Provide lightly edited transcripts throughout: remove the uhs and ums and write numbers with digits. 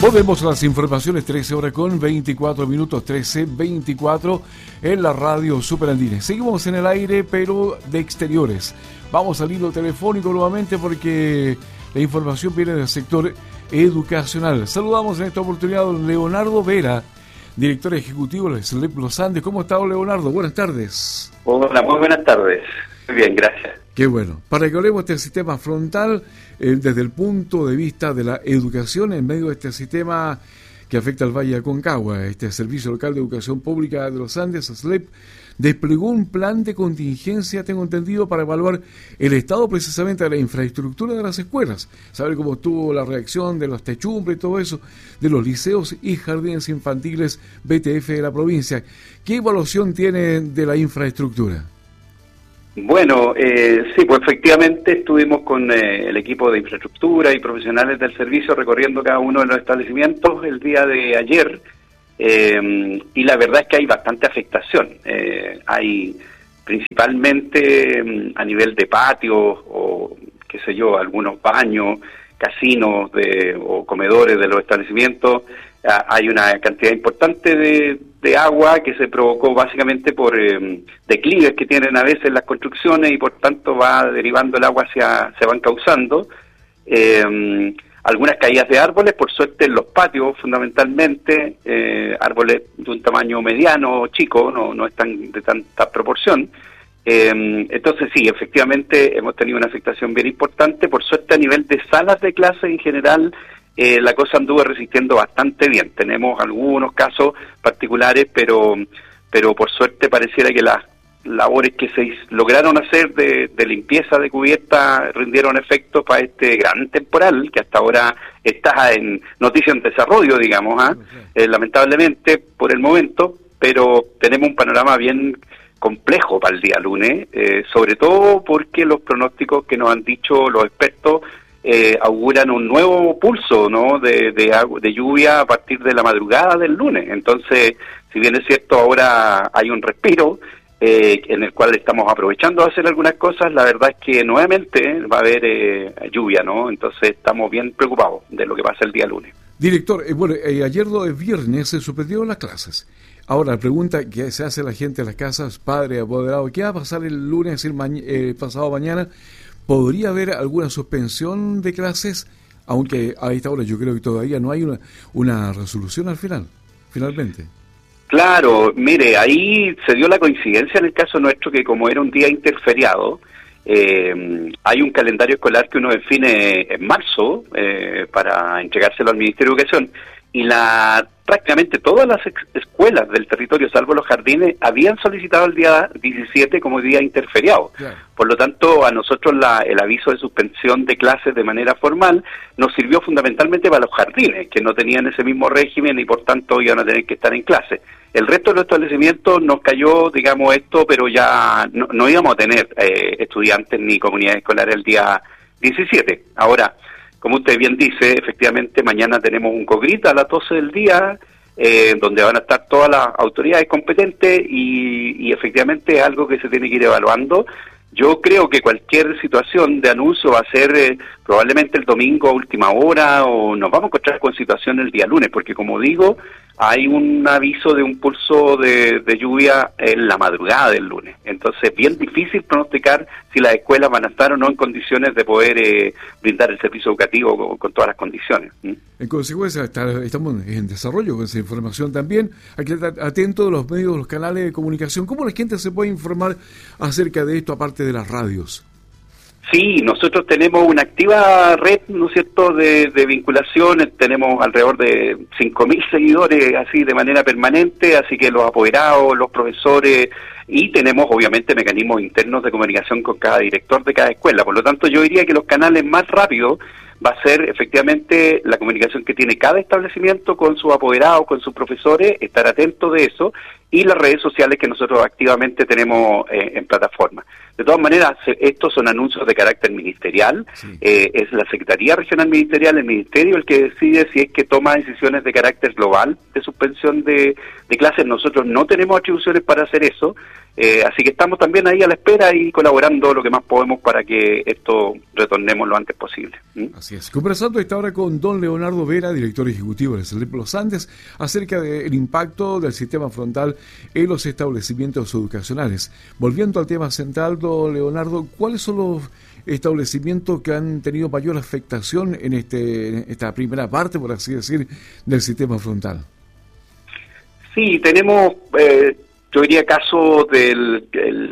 Volvemos a las informaciones, 13 horas con 24 minutos, 13:24 en la radio Superandine. Seguimos en el aire, pero de exteriores. Vamos al hilo telefónico nuevamente porque la información viene del sector educacional. Saludamos en esta oportunidad a Leonardo Vera, director ejecutivo de SLEP Los Andes. ¿Cómo está, Leonardo? Buenas tardes. Hola, muy buenas tardes. Muy bien, gracias. Qué bueno. Para que hablemos de este sistema frontal desde el punto de vista de la educación en medio de este sistema que afecta al Valle de Aconcagua, este Servicio Local de Educación Pública de los Andes, SLEP, desplegó un plan de contingencia, tengo entendido, para evaluar el estado precisamente de la infraestructura de las escuelas, saber cómo estuvo la reacción de los techumbres y todo eso, de los liceos y jardines infantiles BTF de la provincia. ¿Qué evaluación tiene de la infraestructura? Bueno, sí, pues efectivamente estuvimos con el equipo de infraestructura y profesionales del servicio recorriendo cada uno de los establecimientos el día de ayer, y la verdad es que hay bastante afectación. Hay principalmente a nivel de patios o, qué sé yo, algunos baños, casinos o comedores de los establecimientos. Hay una cantidad importante de agua que se provocó básicamente por declives que tienen a veces las construcciones y por tanto va derivando el agua se van causando. Algunas caídas de árboles, por suerte en los patios fundamentalmente, árboles de un tamaño mediano o chico, no están de tanta proporción. Entonces sí, efectivamente hemos tenido una afectación bien importante. Por suerte a nivel de salas de clase en general, la cosa anduvo resistiendo bastante bien. Tenemos algunos casos particulares, pero por suerte pareciera que las labores que se lograron hacer de limpieza de cubierta rindieron efectos para este gran temporal, que hasta ahora está en noticia en desarrollo, digamos, lamentablemente por el momento, pero tenemos un panorama bien complejo para el día lunes, sobre todo porque los pronósticos que nos han dicho los expertos auguran un nuevo pulso, ¿no?, de lluvia a partir de la madrugada del lunes. Entonces, si bien es cierto, ahora hay un respiro en el cual estamos aprovechando de hacer algunas cosas, la verdad es que nuevamente va a haber lluvia, ¿no? Entonces estamos bien preocupados de lo que pasa el día lunes. Director, ayer viernes se suspendieron las clases. Ahora, la pregunta que se hace la gente en las casas, padre, apoderado, ¿qué va a pasar el lunes, pasado mañana? ¿Podría haber alguna suspensión de clases? Aunque a esta hora yo creo que todavía no hay una resolución finalmente. Claro, mire, ahí se dio la coincidencia en el caso nuestro que como era un día interferiado, hay un calendario escolar que uno define en marzo para entregárselo al Ministerio de Educación, y prácticamente todas las escuelas del territorio, salvo los jardines, habían solicitado el día 17 como día interferiado. Claro. Por lo tanto, a nosotros el aviso de suspensión de clases de manera formal nos sirvió fundamentalmente para los jardines, que no tenían ese mismo régimen y por tanto iban a tener que estar en clase. El resto de los establecimientos nos cayó, digamos, esto, pero ya no íbamos a tener estudiantes ni comunidades escolares el día 17. Ahora, como usted bien dice, efectivamente mañana tenemos un COGRIT a las 12 del día, donde van a estar todas las autoridades competentes y efectivamente es algo que se tiene que ir evaluando. Yo creo que cualquier situación de anuncio va a ser probablemente el domingo a última hora, o nos vamos a encontrar con situación el día lunes, porque como digo, hay un aviso de un pulso de lluvia en la madrugada del lunes. Entonces es bien difícil pronosticar si las escuelas van a estar o no en condiciones de poder brindar el servicio educativo con todas las condiciones. En consecuencia, estamos en desarrollo con esa información también. Hay que estar atento de los medios, los canales de comunicación. ¿Cómo la gente se puede informar acerca de esto, aparte de las radios? Sí, nosotros tenemos una activa red, ¿no es cierto?, de vinculación. Tenemos alrededor de 5.000 seguidores así de manera permanente, así que los apoderados, los profesores, y tenemos obviamente mecanismos internos de comunicación con cada director de cada escuela. Por lo tanto, yo diría que los canales más rápidos va a ser efectivamente la comunicación que tiene cada establecimiento con sus apoderados, con sus profesores, estar atentos de eso, y las redes sociales que nosotros activamente tenemos en plataforma. De todas maneras, estos son anuncios de carácter ministerial, sí. Es la Secretaría Regional Ministerial, el Ministerio, el que decide si es que toma decisiones de carácter global de suspensión de clases. Nosotros no tenemos atribuciones para hacer eso, así que estamos también ahí a la espera y colaborando lo que más podemos para que esto retornemos lo antes posible. Así es. Conversando esta hora con don Leonardo Vera, director ejecutivo del CELEP Los Andes, acerca del impacto del sistema frontal en los establecimientos educacionales. Volviendo al tema central, don Leonardo, ¿cuáles son los establecimientos que han tenido mayor afectación en esta primera parte, por así decir, del sistema frontal? Sí, tenemos, yo diría, caso del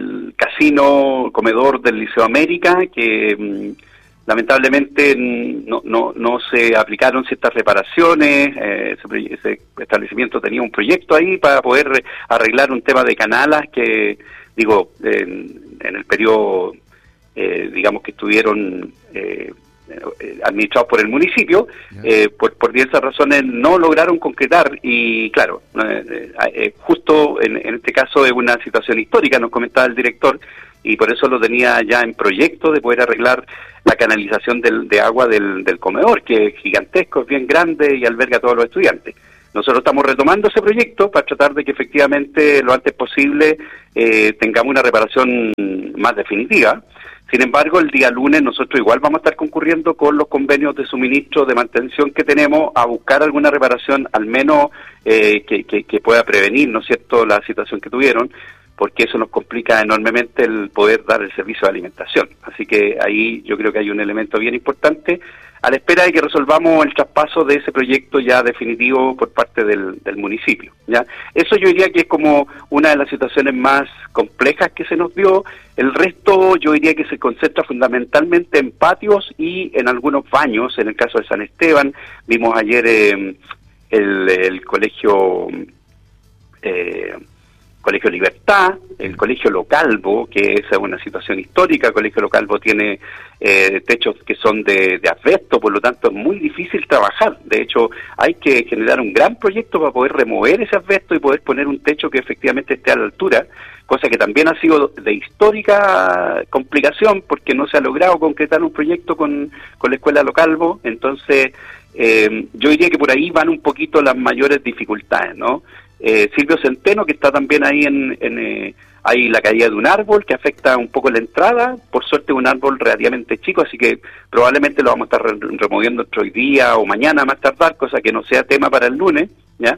casino comedor del Liceo América, que lamentablemente no se aplicaron ciertas reparaciones. Ese establecimiento tenía un proyecto ahí para poder arreglar un tema de canalas que, en el periodo, digamos, que estuvieron administrados por el municipio, por diversas razones no lograron concretar, y claro, justo en este caso es una situación histórica, nos comentaba el director, y por eso lo tenía ya en proyecto de poder arreglar la canalización de agua del comedor, que es gigantesco, es bien grande y alberga a todos los estudiantes. Nosotros estamos retomando ese proyecto para tratar de que efectivamente lo antes posible tengamos una reparación más definitiva. Sin embargo, el día lunes nosotros igual vamos a estar concurriendo con los convenios de suministro de mantención que tenemos a buscar alguna reparación, al menos que pueda prevenir, ¿no es cierto?, la situación que tuvieron, porque eso nos complica enormemente el poder dar el servicio de alimentación. Así que ahí yo creo que hay un elemento bien importante, a la espera de que resolvamos el traspaso de ese proyecto ya definitivo por parte del municipio, ¿ya? Eso yo diría que es como una de las situaciones más complejas que se nos dio. El resto yo diría que se concentra fundamentalmente en patios y en algunos baños. En el caso de San Esteban, vimos ayer el colegio Libertad, el colegio Localvo, que esa es una situación histórica. El colegio Localvo tiene techos que son de asbesto, por lo tanto es muy difícil trabajar. De hecho, hay que generar un gran proyecto para poder remover ese asbesto y poder poner un techo que efectivamente esté a la altura, cosa que también ha sido de histórica complicación porque no se ha logrado concretar un proyecto con la escuela Localvo. Entonces, yo diría que por ahí van un poquito las mayores dificultades, ¿no? Silvio Centeno, que está también ahí hay la caída de un árbol que afecta un poco la entrada. Por suerte un árbol relativamente chico, así que probablemente lo vamos a estar removiendo hoy día o mañana más tardar, cosa que no sea tema para el lunes, ¿ya?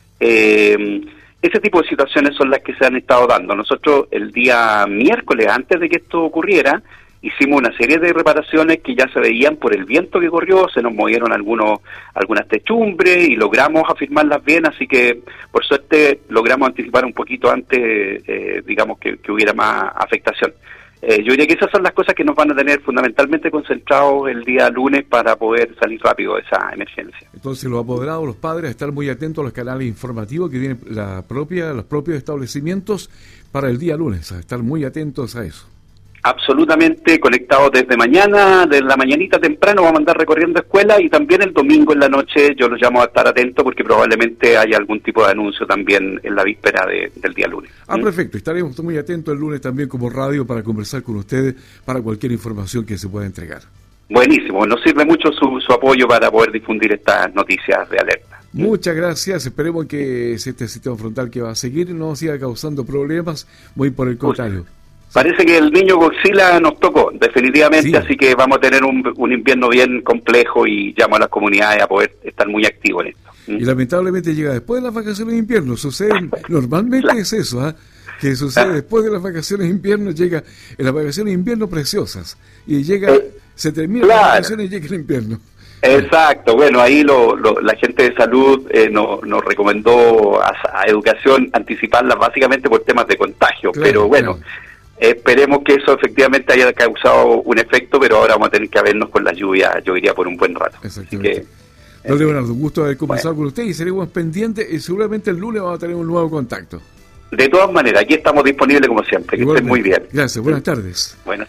Ese tipo de situaciones son las que se han estado dando. Nosotros el día miércoles, antes de que esto ocurriera, hicimos una serie de reparaciones que ya se veían por el viento que corrió, se nos movieron algunas techumbres y logramos afirmarlas bien, así que por suerte logramos anticipar un poquito antes, digamos, que hubiera más afectación. Yo diría que esas son las cosas que nos van a tener fundamentalmente concentrados el día lunes para poder salir rápido de esa emergencia. Entonces los apoderados, los padres, estar muy atentos a los canales informativos que tienen los propios establecimientos para el día lunes, a estar muy atentos a eso. Absolutamente conectados desde mañana, desde la mañanita temprano vamos a andar recorriendo escuelas, y también el domingo en la noche yo los llamo a estar atentos porque probablemente haya algún tipo de anuncio también en la víspera del día lunes. Perfecto, estaremos muy atentos el lunes también como radio para conversar con ustedes para cualquier información que se pueda entregar. Buenísimo, nos sirve mucho su apoyo para poder difundir estas noticias de alerta. Muchas gracias, esperemos que este sistema frontal que va a seguir no siga causando problemas, muy por el contrario. Parece que el niño Godzilla nos tocó, definitivamente, sí. Así que vamos a tener un invierno bien complejo y llamo a las comunidades a poder estar muy activos en esto. Y lamentablemente llega después de las vacaciones de invierno, sucede, normalmente claro. Es eso, que sucede después de las vacaciones de invierno, llega en las vacaciones de invierno preciosas, y se termina claro. Las vacaciones y llega el invierno. Exacto, bueno, ahí la gente de salud nos recomendó a educación anticiparlas básicamente por temas de contagio, claro, pero bueno... Claro. Esperemos que eso efectivamente haya causado un efecto, pero ahora vamos a tener que vernos con la lluvia, yo diría, por un buen rato. Exactamente. Don Leonardo, un gusto haber conversado con usted y seremos pendientes y seguramente el lunes vamos a tener un nuevo contacto. De todas maneras, aquí estamos disponibles como siempre. Que estén muy bien. Gracias, buenas tardes. Buenas tardes.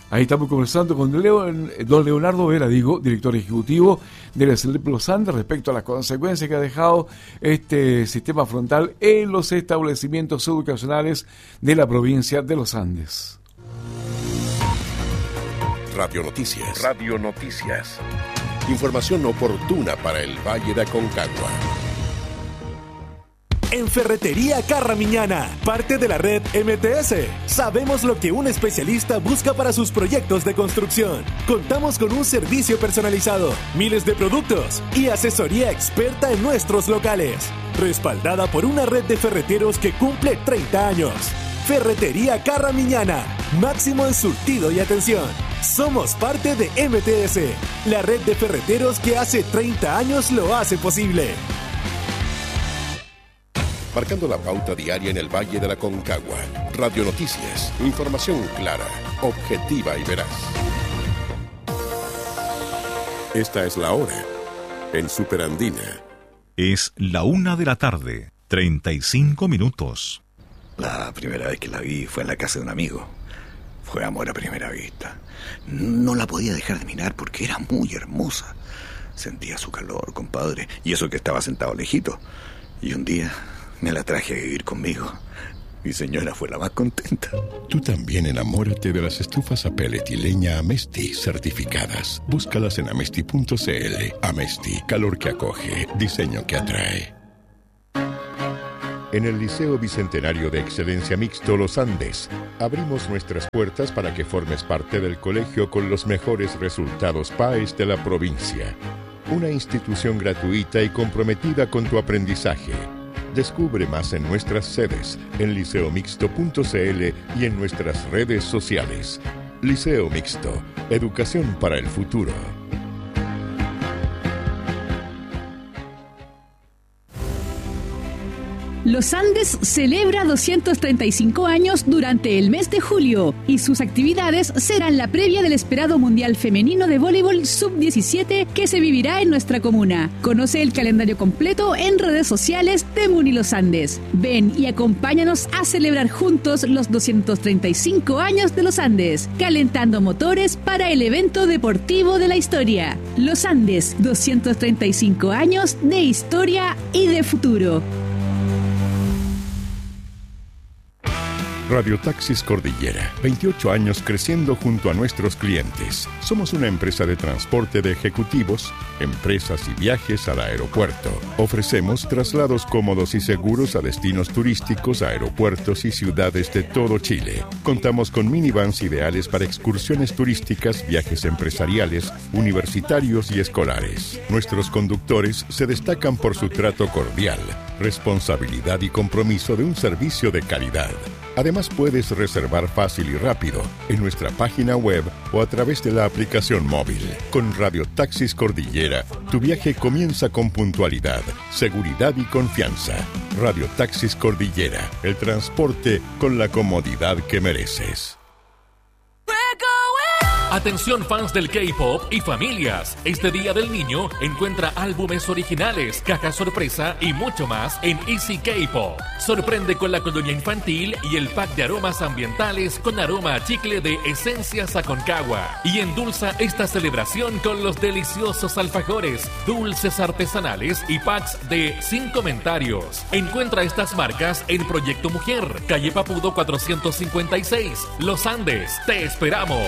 Ahí estamos conversando con don Leonardo Vera, director ejecutivo de la CELEP Los Andes, respecto a las consecuencias que ha dejado este sistema frontal en los establecimientos educacionales de la provincia de Los Andes. Radio Noticias. Radio Noticias. Información oportuna para el Valle de Aconcagua. En Ferretería Carramiñana, parte de la red MTS, sabemos lo que un especialista busca para sus proyectos de construcción. Contamos con un servicio personalizado, miles de productos y asesoría experta en nuestros locales, respaldada por una red de ferreteros que cumple 30 años. Ferretería Carramiñana, máximo en surtido y atención. Somos parte de MTS, la red de ferreteros que hace 30 años lo hace posible. Marcando la pauta diaria en el Valle de la Aconcagua. Radio Noticias. Información clara, objetiva y veraz. Esta es la hora en Superandina. Es la 1:35 p.m. La primera vez que la vi fue en la casa de un amigo. Fue amor a primera vista. No la podía dejar de mirar porque era muy hermosa. Sentía su calor, compadre, y eso que estaba sentado lejito. Y un día me la traje a vivir conmigo. Mi señora fue la más contenta. Tú también enamórate de las estufas a pellet y leña Amesti certificadas. Búscalas en amesti.cl. Amesti, calor que acoge, diseño que atrae. En el Liceo Bicentenario de Excelencia Mixto Los Andes, abrimos nuestras puertas para que formes parte del colegio con los mejores resultados PAES de la provincia. Una institución gratuita y comprometida con tu aprendizaje. Descubre más en nuestras sedes, en liceomixto.cl y en nuestras redes sociales. Liceo Mixto, educación para el futuro. Los Andes celebra 235 años durante el mes de julio y sus actividades serán la previa del esperado Mundial Femenino de Voleibol Sub-17 que se vivirá en nuestra comuna. Conoce el calendario completo en redes sociales de Muni Los Andes. Ven y acompáñanos a celebrar juntos los 235 años de Los Andes, calentando motores para el evento deportivo de la historia. Los Andes, 235 años de historia y de futuro. Radio Taxis Cordillera, 28 años creciendo junto a nuestros clientes. Somos una empresa de transporte de ejecutivos, empresas y viajes al aeropuerto. Ofrecemos traslados cómodos y seguros a destinos turísticos, aeropuertos y ciudades de todo Chile. Contamos con minivans ideales para excursiones turísticas, viajes empresariales, universitarios y escolares. Nuestros conductores se destacan por su trato cordial, responsabilidad y compromiso de un servicio de calidad. Además, puedes reservar fácil y rápido en nuestra página web o a través de la aplicación móvil. Con Radio Taxis Cordillera, tu viaje comienza con puntualidad, seguridad y confianza. Radio Taxis Cordillera, el transporte con la comodidad que mereces. Atención fans del K-pop y familias. Este Día del Niño encuentra álbumes originales, cajas sorpresa y mucho más en Easy K-pop. Sorprende con la colonia infantil y el pack de aromas ambientales con aroma a chicle de Esencias Aconcagua. Y endulza esta celebración con los deliciosos alfajores, dulces artesanales y packs de Sin Comentarios. Encuentra estas marcas en Proyecto Mujer, calle Papudo 456, Los Andes. ¡Te esperamos!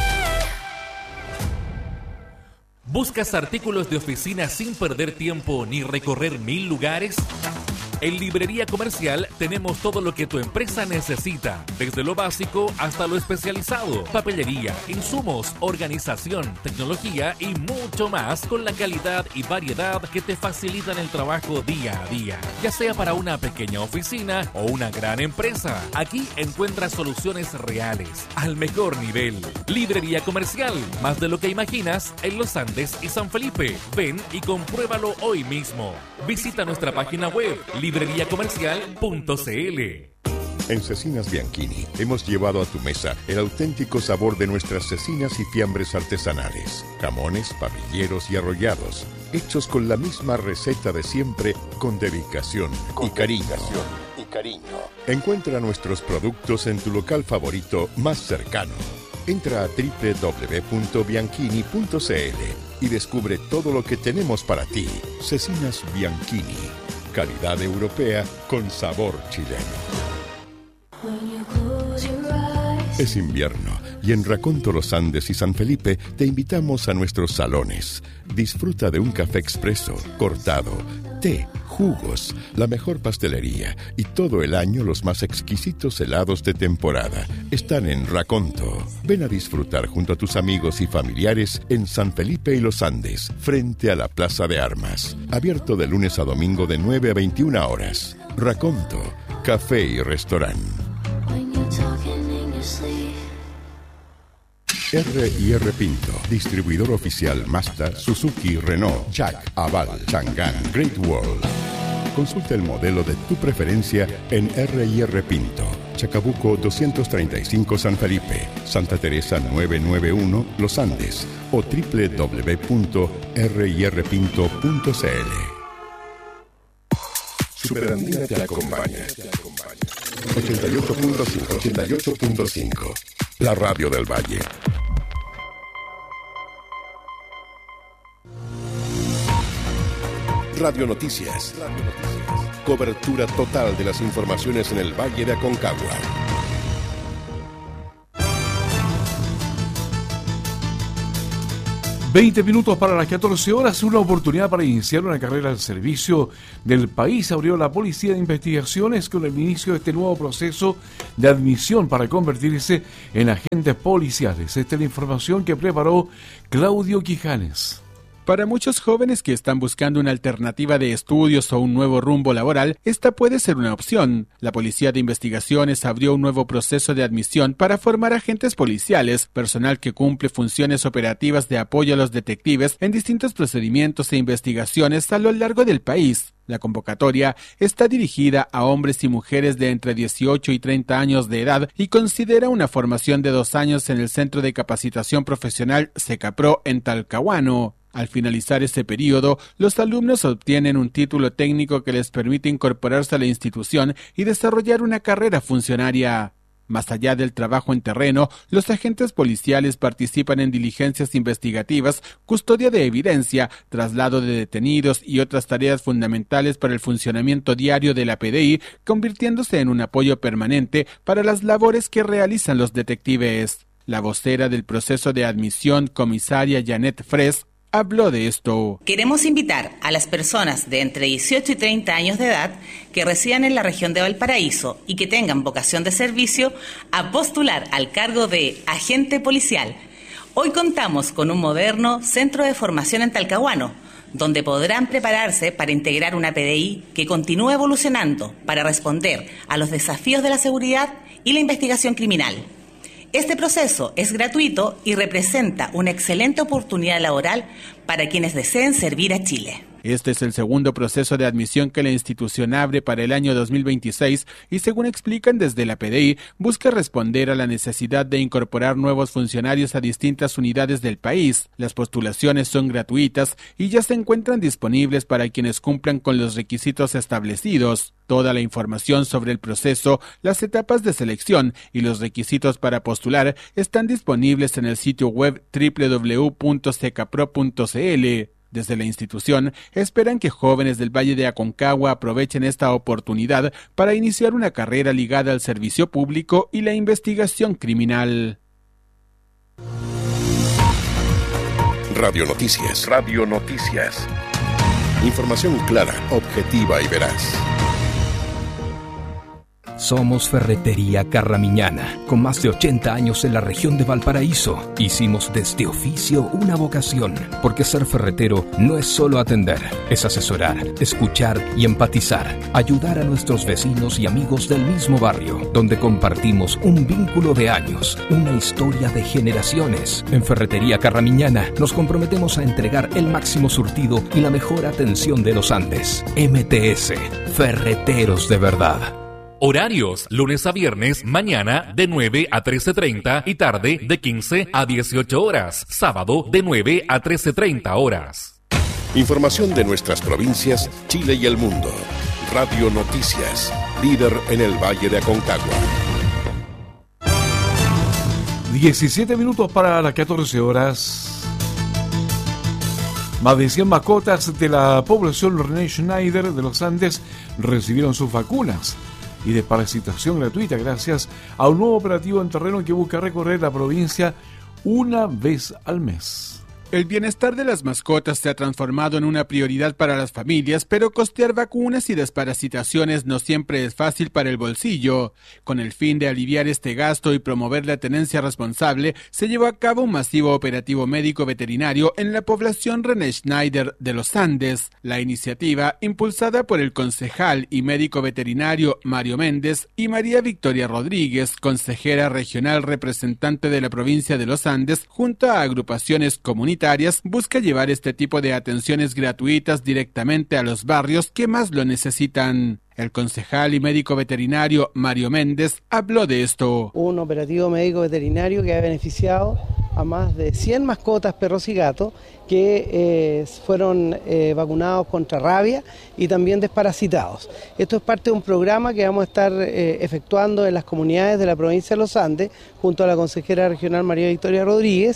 ¿Buscas artículos de oficina sin perder tiempo ni recorrer 1000 lugares? En Librería Comercial tenemos todo lo que tu empresa necesita, desde lo básico hasta lo especializado, papelería, insumos, organización, tecnología y mucho más con la calidad y variedad que te facilitan el trabajo día a día. Ya sea para una pequeña oficina o una gran empresa, aquí encuentras soluciones reales, al mejor nivel. Librería Comercial, más de lo que imaginas en Los Andes y San Felipe. Ven y compruébalo hoy mismo. Visita nuestra página web libreriacomercial.cl. En Cecinas Bianchini hemos llevado a tu mesa el auténtico sabor de nuestras cecinas y fiambres artesanales, jamones, papilleros y arrollados, hechos con la misma receta de siempre, con dedicación y cariño. Encuentra nuestros productos en tu local favorito más cercano. Entra a www.bianchini.cl y descubre todo lo que tenemos para ti. Cecinas Bianchini. Calidad europea con sabor chileno. Es invierno y en Raconto Los Andes y San Felipe te invitamos a nuestros salones. Disfruta de un café expreso, cortado, té, jugos, la mejor pastelería y todo el año los más exquisitos helados de temporada. Están en Raconto. Ven a disfrutar junto a tus amigos y familiares en San Felipe y Los Andes, frente a la Plaza de Armas. Abierto de lunes a domingo de 9 a 21 horas. Raconto, café y restaurante. R&R Pinto, distribuidor oficial Mazda, Suzuki, Renault, Jack, Aval, Chang'an, Great Wall. Consulta el modelo de tu preferencia en R&R Pinto, Chacabuco 235 San Felipe, Santa Teresa 991 Los Andes o www.rirpinto.cl. Superandina te acompaña. 88.5, la radio del Valle. Radio Noticias. Cobertura total de las informaciones en el Valle de Aconcagua. $20 para las 14 horas, una oportunidad para iniciar una carrera al servicio del país. Abrió la Policía de Investigaciones con el inicio de este nuevo proceso de admisión para convertirse en agentes policiales. Esta es la información que preparó Claudio Quijanes. Para muchos jóvenes que están buscando una alternativa de estudios o un nuevo rumbo laboral, esta puede ser una opción. La Policía de Investigaciones abrió un nuevo proceso de admisión para formar agentes policiales, personal que cumple funciones operativas de apoyo a los detectives en distintos procedimientos e investigaciones a lo largo del país. La convocatoria está dirigida a hombres y mujeres de entre 18 y 30 años de edad y considera una formación de 2 años en el Centro de Capacitación Profesional Secapro en Talcahuano. Al finalizar ese periodo, los alumnos obtienen un título técnico que les permite incorporarse a la institución y desarrollar una carrera funcionaria. Más allá del trabajo en terreno, los agentes policiales participan en diligencias investigativas, custodia de evidencia, traslado de detenidos y otras tareas fundamentales para el funcionamiento diario de la PDI, convirtiéndose en un apoyo permanente para las labores que realizan los detectives. La vocera del proceso de admisión, comisaria Janet Fres, habló de esto. Queremos invitar a las personas de entre 18 y 30 años de edad que residan en la región de Valparaíso y que tengan vocación de servicio a postular al cargo de agente policial. Hoy contamos con un moderno centro de formación en Talcahuano, donde podrán prepararse para integrar una PDI que continúe evolucionando para responder a los desafíos de la seguridad y la investigación criminal. Este proceso es gratuito y representa una excelente oportunidad laboral para quienes deseen servir a Chile. Este es el segundo proceso de admisión que la institución abre para el año 2026 y, según explican desde la PDI, busca responder a la necesidad de incorporar nuevos funcionarios a distintas unidades del país. Las postulaciones son gratuitas y ya se encuentran disponibles para quienes cumplan con los requisitos establecidos. Toda la información sobre el proceso, las etapas de selección y los requisitos para postular están disponibles en el sitio web www.secapro.cl. Desde la institución, esperan que jóvenes del Valle de Aconcagua aprovechen esta oportunidad para iniciar una carrera ligada al servicio público y la investigación criminal. Radio Noticias. Radio Noticias. Información clara, objetiva y veraz. Somos Ferretería Carramiñana, con más de 80 años en la región de Valparaíso. Hicimos de este oficio una vocación, porque ser ferretero no es solo atender, es asesorar, escuchar y empatizar, ayudar a nuestros vecinos y amigos del mismo barrio, donde compartimos un vínculo de años, una historia de generaciones. En Ferretería Carramiñana nos comprometemos a entregar el máximo surtido y la mejor atención de los Andes. MTS, Ferreteros de verdad. Horarios, lunes a viernes, mañana de 9 a 13:30 y tarde de 15 a 18 horas. Sábado de 9 a 13:30 horas. Información de nuestras provincias, Chile y el mundo. Radio Noticias, líder en el Valle de Aconcagua. 17 minutos para las 14 horas. Más de 100 mascotas de la población René Schneider de los Andes recibieron sus vacunas y desparasitación gratuita gracias a un nuevo operativo en terreno que busca recorrer la provincia una vez al mes. El bienestar de las mascotas se ha transformado en una prioridad para las familias, pero costear vacunas y desparasitaciones no siempre es fácil para el bolsillo. Con el fin de aliviar este gasto y promover la tenencia responsable, se llevó a cabo un masivo operativo médico veterinario en la población René Schneider de los Andes. La iniciativa, impulsada por el concejal y médico veterinario Mario Méndez y María Victoria Rodríguez, consejera regional representante de la provincia de los Andes, junto a agrupaciones comunitarias, busca llevar este tipo de atenciones gratuitas directamente a los barrios que más lo necesitan. El concejal y médico veterinario Mario Méndez habló de esto. Un operativo médico veterinario que ha beneficiado a más de 100 mascotas, perros y gatos, que fueron vacunados contra rabia y también desparasitados. Esto es parte de un programa que vamos a estar efectuando en las comunidades de la provincia de los Andes, junto a la consejera regional María Victoria Rodríguez,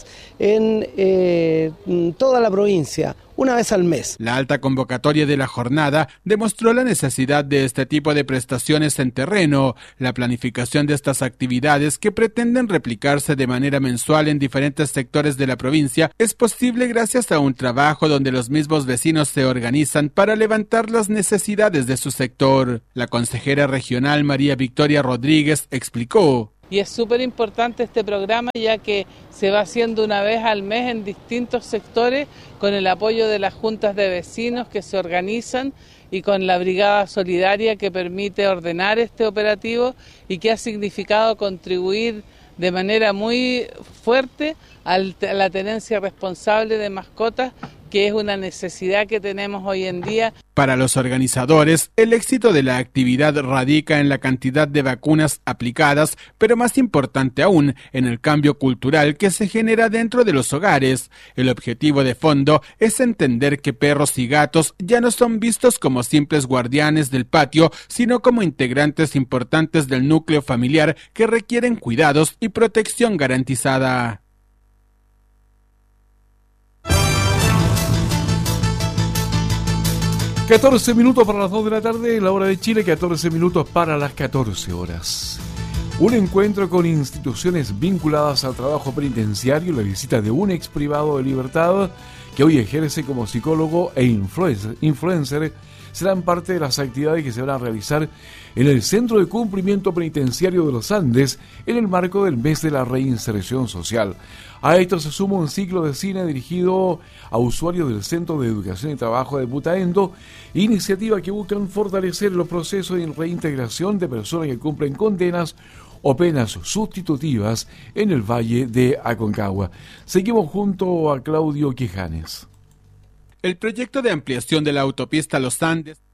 en toda la provincia, una vez al mes. La alta convocatoria de la jornada demostró la necesidad de este tipo de prestaciones en terreno, la planificación de estas actividades que pretenden replicarse de manera mensual en diferentes sectores de la provincia es posible gracias a un trabajo donde los mismos vecinos se organizan para levantar las necesidades de su sector. La consejera regional María Victoria Rodríguez explicó. Y es súper importante este programa ya que se va haciendo una vez al mes en distintos sectores con el apoyo de las juntas de vecinos que se organizan y con la brigada solidaria que permite ordenar este operativo y que ha significado contribuir de manera muy fuerte a la tenencia responsable de mascotas, que es una necesidad que tenemos hoy en día. Para los organizadores, el éxito de la actividad radica en la cantidad de vacunas aplicadas, pero más importante aún, en el cambio cultural que se genera dentro de los hogares. El objetivo de fondo es entender que perros y gatos ya no son vistos como simples guardianes del patio, sino como integrantes importantes del núcleo familiar que requieren cuidados y protección garantizada. ...14 minutos para las 2 de la tarde, la hora de Chile, 14 minutos para las 14 horas. Un encuentro con instituciones vinculadas al trabajo penitenciario, la visita de un ex privado de libertad que hoy ejerce como psicólogo e influencer, serán parte de las actividades que se van a realizar en el Centro de Cumplimiento Penitenciario de los Andes en el marco del mes de la reinserción social. A esto se suma un ciclo de cine dirigido a usuarios del Centro de Educación y Trabajo de Putaendo, iniciativa que buscan fortalecer los procesos de reintegración de personas que cumplen condenas o penas sustitutivas en el Valle de Aconcagua. Seguimos junto a Claudio Quijanes. El proyecto de ampliación de la autopista Los Andes